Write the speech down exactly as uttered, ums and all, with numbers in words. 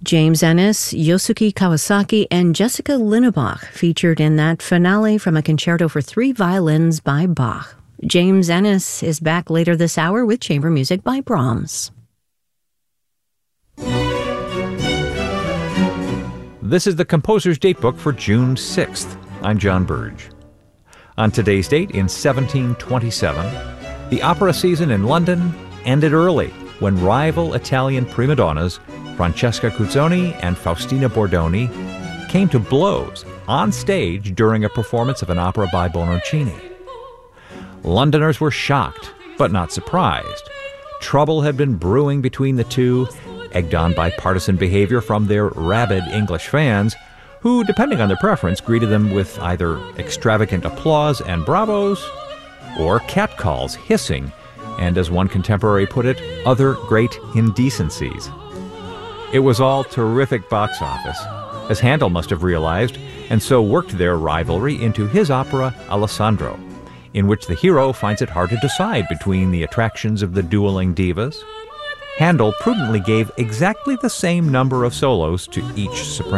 James Ennis, Yosuke Kawasaki, and Jessica Linnebach featured in that finale from a concerto for three violins by Bach. James Ennis is back later this hour with chamber music by Brahms. This is the Composer's Datebook for June sixth. I'm John Burge. On today's date, in seventeen twenty-seven, the opera season in London ended early when rival Italian prima donnas Francesca Cuzzoni and Faustina Bordoni came to blows on stage during a performance of an opera by Bononcini. Londoners were shocked, but not surprised. Trouble had been brewing between the two, egged on by partisan behavior from their rabid English fans, who, depending on their preference, greeted them with either extravagant applause and bravos, or catcalls, hissing, and, as one contemporary put it, other great indecencies. It was all terrific box office, as Handel must have realized, and so worked their rivalry into his opera Alessandro, in which the hero finds it hard to decide between the attractions of the dueling divas. Handel prudently gave exactly the same number of solos to each soprano.